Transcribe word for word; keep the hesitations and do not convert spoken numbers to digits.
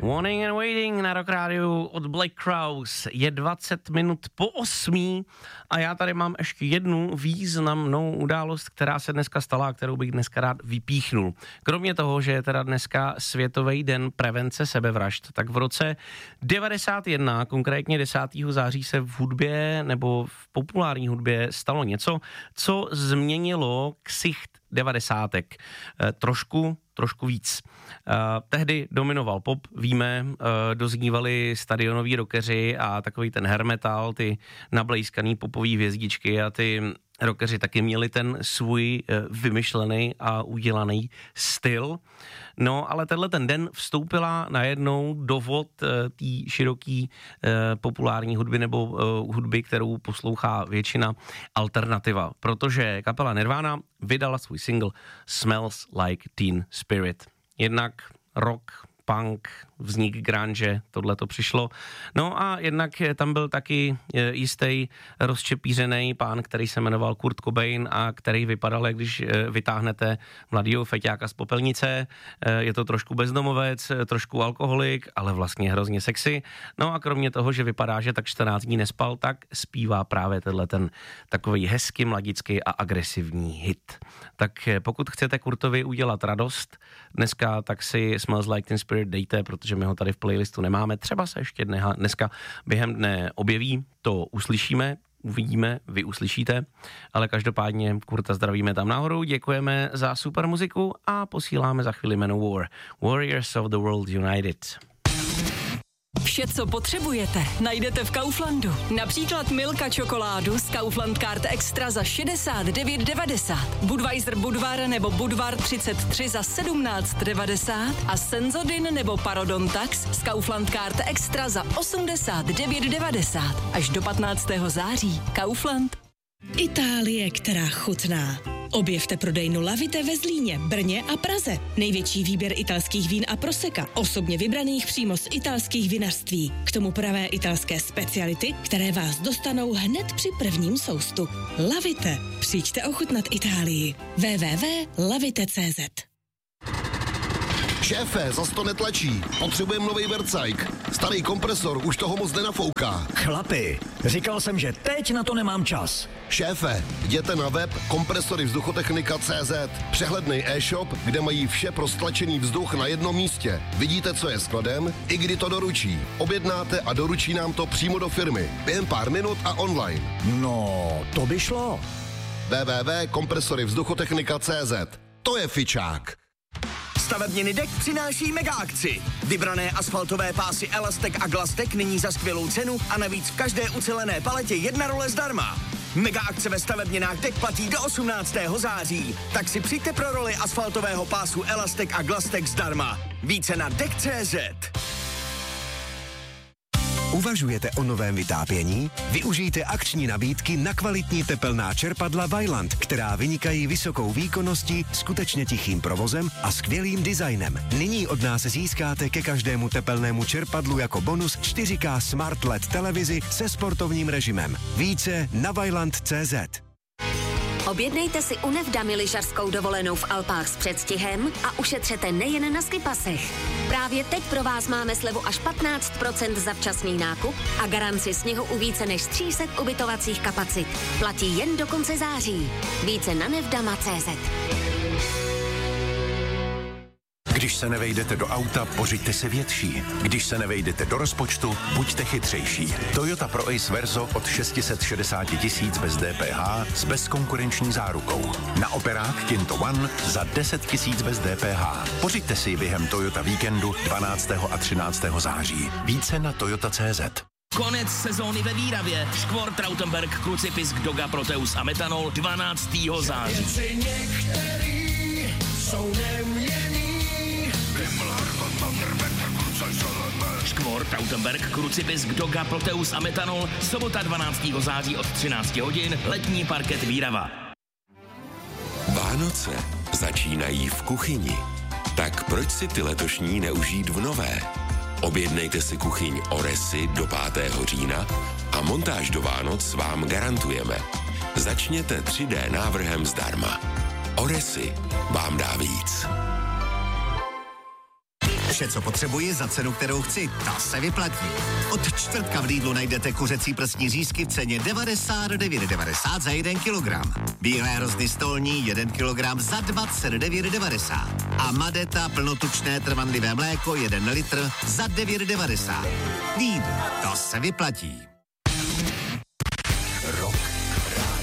Warning and Waiting na Rock Rádiu od Black Crowes. Je dvacet minut po osmí a já tady mám ještě jednu významnou událost, která se dneska stala a kterou bych dneska rád vypíchnul. Kromě toho, že je teda dneska Světový den prevence sebevražd, tak v roce devadesát jedna, konkrétně desátého září, se v hudbě nebo v populární hudbě stalo něco, co změnilo ksicht devadesátek. E, trošku, trošku víc. E, tehdy dominoval pop, víme, e, doznívali stadionoví rockeři a takový ten hair metal, ty nablejskaný popový hvězdičky a ty rockeři taky měli ten svůj e, vymyšlený a udělaný styl. No, ale tenhle ten den vstoupila najednou do vod e, té široký e, populární hudby nebo e, hudby, kterou poslouchá většina, alternativa, protože kapela Nirvana vydala svůj single Smells Like Teen Spirit. Jednak rock, punk, vznik grunge, tohle to přišlo. No a jednak tam byl taky jistý rozčepířený pán, který se jmenoval Kurt Cobain a který vypadal, jak když vytáhnete mladýho feťáka z popelnice. Je to trošku bezdomovec, trošku alkoholik, ale vlastně hrozně sexy. No a kromě toho, že vypadá, že tak čtrnáct dní nespal, tak zpívá právě tenhle ten takový hezky mladický a agresivní hit. Tak pokud chcete Kurtovi udělat radost dneska, tak si Smells Like Teen Spirit dejte, protože my ho tady v playlistu nemáme. Třeba se ještě dneska během dne objeví, to uslyšíme, uvidíme, vy uslyšíte, ale každopádně Kurta zdravíme tam nahoru, děkujeme za super muziku a posíláme za chvíli jméno War. Warriors of the World United. Vše, co potřebujete, najdete v Kauflandu. Například Milka čokoládu z Kaufland Card Extra za šedesát devět devadesát, Budweiser Budvar nebo Budvar třicet tři za sedmnáct devadesát a Senzodin nebo Parodontax z Kaufland Card Extra za osmdesát devět devadesát. Až do patnáctého září. Kaufland. Itálie, která chutná. Objevte prodejnu Lavite ve Zlíně, Brně a Praze. Největší výběr italských vín a proseka, osobně vybraných přímo z italských vinařství. K tomu pravé italské speciality, které vás dostanou hned při prvním soustu. Lavite. Přijďte ochutnat Itálii. w w w tečka lavite tečka cz. Šéfe, zas to netlačí. Potřebujeme nový Vercajk. Starý kompresor už toho moc nenafouká. Chlapi, říkal jsem, že teď na to nemám čas. Šéfe, jděte na web kompresory vzduchotechnika tečka cé zet. Přehledný e-shop, kde mají vše pro stlačený vzduch na jednom místě. Vidíte, co je skladem, i kdy to doručí. Objednáte a doručí nám to přímo do firmy. Během pár minut a online. No, to by šlo. w w w tečka kompresory vzduchotechnika tečka cé zet. To je fičák. Stavebniny Dek přináší mega akci. Vybrané asfaltové pásy Elastek a Glastek nyní za skvělou cenu a navíc v každé ucelené paletě jedna role zdarma. Mega akce ve stavebninách Dek platí do osmnáctého září. Tak si přijďte pro roli asfaltového pásu Elastek a Glastek zdarma. Více na dek tečka cé zet. Uvažujete o novém vytápění? Využijte akční nabídky na kvalitní tepelná čerpadla Vaillant, která vynikají vysokou výkonností, skutečně tichým provozem a skvělým designem. Nyní od nás získáte ke každému tepelnému čerpadlu jako bonus čtyři ká Smart el é dé televizi se sportovním režimem. Více na vaillant tečka cé zet. Objednejte si u Nevdamy lyžařskou dovolenou v Alpách s předstihem a ušetřete nejen na skipasech. Právě teď pro vás máme slevu až patnáct procent za včasný nákup a garanci sněhu u více než tři sta ubytovacích kapacit. Platí jen do konce září. Více na nevdama tečka cé zet. Když se nevejdete do auta, pořiďte si větší. Když se nevejdete do rozpočtu, buďte chytřejší. Toyota Pro Ace Verso od šest set šedesát tisíc bez D P H s bezkonkurenční zárukou. Na operák Tinto One za deset tisíc bez D P H. Pořiďte si během Toyota víkendu dvanáctého a třináctého září. Více na toyota tečka cé zet. Konec sezóny ve Výravě. Škvor, Trautenberg, Krucipisk, Doga, Proteus a Metanol dvanáctého září. Škvor, Trautenberg, Krucipisk, Doga, Proteus a Metanol, sobota dvanáctého září od třináct hodin, letní parket Výrava. Vánoce začínají v kuchyni. Tak proč si ty letošní neužít v nové? Objednejte si kuchyň Oresy do pátého října a montáž do Vánoc vám garantujeme. Začněte tři dé návrhem zdarma. Oresy vám dá víc. Vše, co potřebuji za cenu, kterou chci, ta se vyplatí. Od čtvrtka v Lidlu najdete kuřecí prsní řízky v ceně devadesát devět devadesát za jeden kilogram. Bílé hrozny stolní jeden kilogram za dvacet devět devadesát. A Madeta plnotučné trvanlivé mléko jeden litr za devět devadesát. Lidl, to se vyplatí.